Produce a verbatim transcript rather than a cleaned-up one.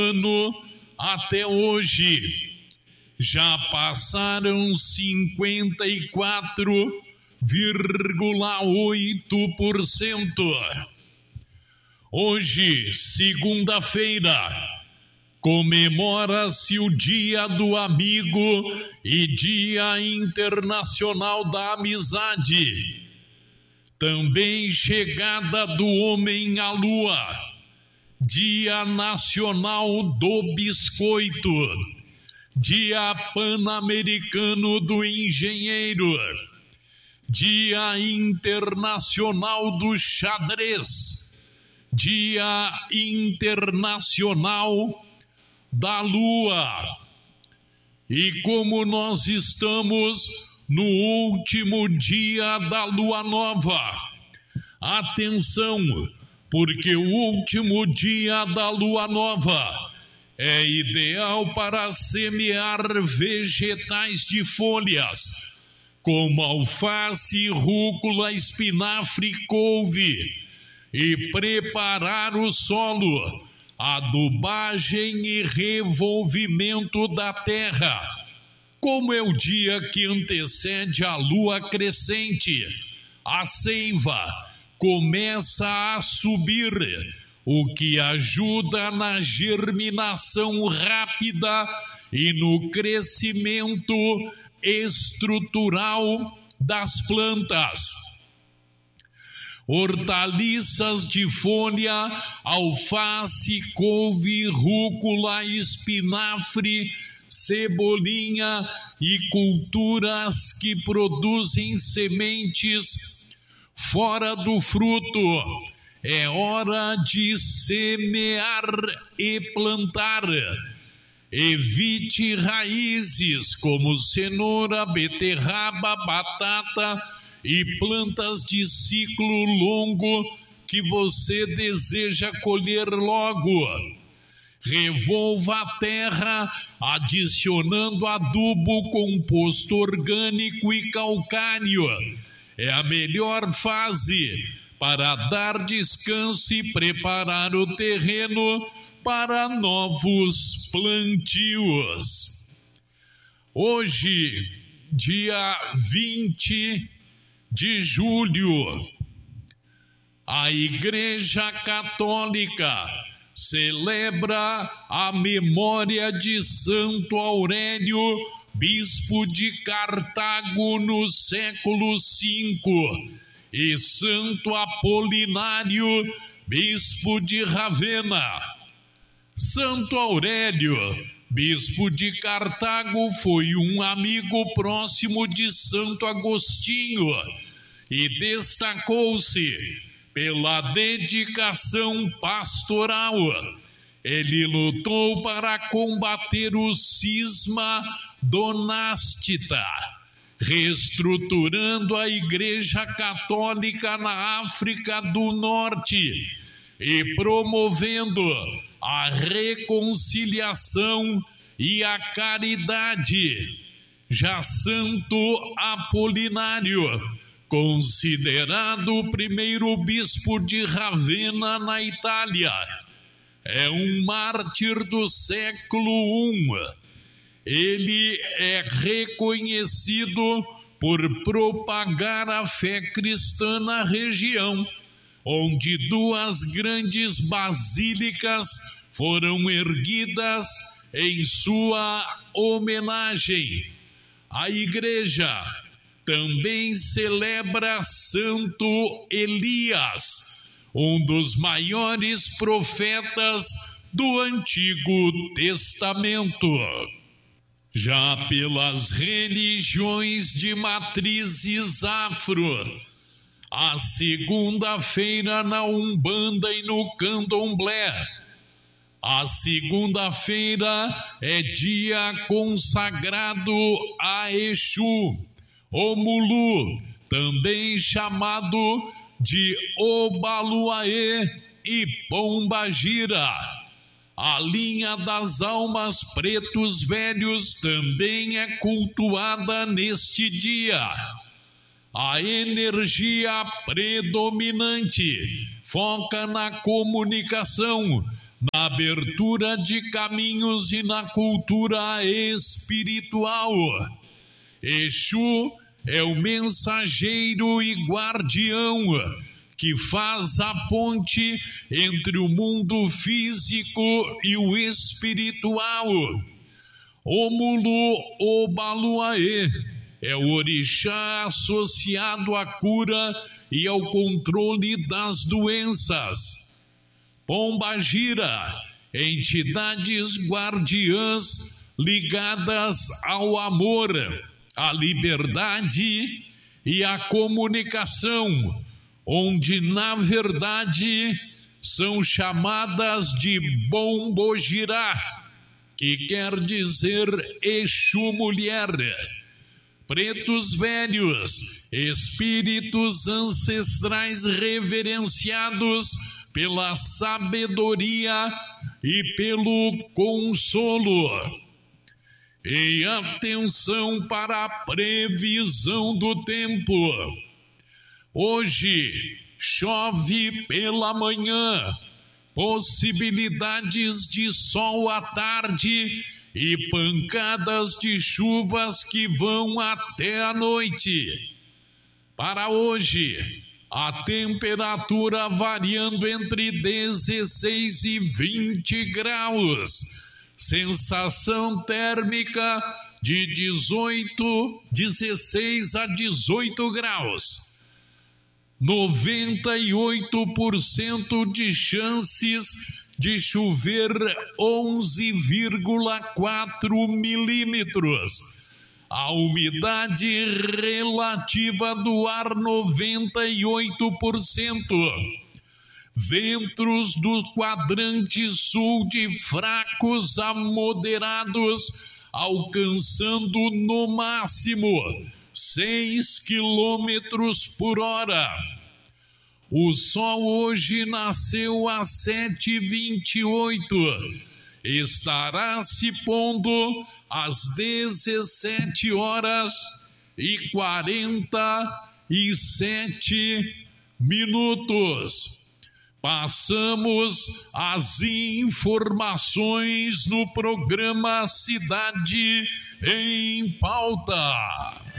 ano até hoje já passaram cinquenta e quatro vírgula oito por cento. Hoje, segunda-feira, comemora-se o Dia do Amigo e Dia Internacional da Amizade. Também chegada do homem à Lua, Dia Nacional do Biscoito, Dia Pan-Americano do Engenheiro, Dia Internacional do Xadrez, Dia Internacional da Lua. E como nós estamos no último dia da Lua Nova, atenção, porque o último dia da Lua Nova é ideal para semear vegetais de folhas, como alface, rúcula, espinafre, couve, e preparar o solo, adubagem e revolvimento da terra. Como é o dia que antecede a lua crescente, a seiva começa a subir, o que ajuda na germinação rápida e no crescimento estrutural das plantas. Hortaliças de folha, alface, couve, rúcula, espinafre, cebolinha e culturas que produzem sementes fora do fruto. É hora de semear e plantar. Evite raízes como cenoura, beterraba, batata e plantas de ciclo longo que você deseja colher logo. Revolva a terra, adicionando adubo, composto orgânico e calcário. É a melhor fase para dar descanso e preparar o terreno para novos plantios. Hoje, dia vinte de julho, a Igreja Católica celebra a memória de Santo Aurélio, bispo de Cartago no século cinco, e Santo Apolinário, bispo de Ravenna. Santo Aurélio, bispo de Cartago, foi um amigo próximo de Santo Agostinho e destacou-se pela dedicação pastoral. Ele lutou para combater o cisma donástica, reestruturando a Igreja Católica na África do Norte e promovendo a reconciliação e a caridade. Já Santo Apolinário, considerado o primeiro bispo de Ravenna na Itália, é um mártir do século I. Ele é reconhecido por propagar a fé cristã na região, onde duas grandes basílicas foram erguidas em sua homenagem. A igreja também celebra Santo Elias, um dos maiores profetas do Antigo Testamento. Já pelas religiões de matrizes afro, a segunda-feira na Umbanda e no Candomblé, a segunda-feira é dia consagrado a Exu, Omulu, também chamado de Obaluaê e Pombagira. A linha das almas pretos velhos também é cultuada neste dia. A energia predominante foca na comunicação, na abertura de caminhos e na cultura espiritual. Exu é o mensageiro e guardião que faz a ponte entre o mundo físico e o espiritual. Òmulo Obaluaê é o orixá associado à cura e ao controle das doenças. Pombagira, entidades guardiãs ligadas ao amor, à liberdade e à comunicação, onde na verdade são chamadas de Bombogirá, que quer dizer Exu mulher. Pretos velhos, espíritos ancestrais reverenciados pela sabedoria e pelo consolo. E atenção para a previsão do tempo. Hoje chove pela manhã, possibilidades de sol à tarde e pancadas de chuvas que vão até a noite. Para hoje, a temperatura variando entre dezesseis e vinte graus, sensação térmica de dezoito, dezesseis a dezoito graus, noventa e oito por cento de chances de chover onze vírgula quatro milímetros. A umidade relativa do ar noventa e oito por cento. Ventos do quadrante sul de fracos a moderados, alcançando no máximo seis quilômetros por hora. O sol hoje nasceu às sete e vinte e oito. Estará se pondo às dezessete horas e quarenta e sete minutos. Passamos as informações no programa Cidade em Pauta.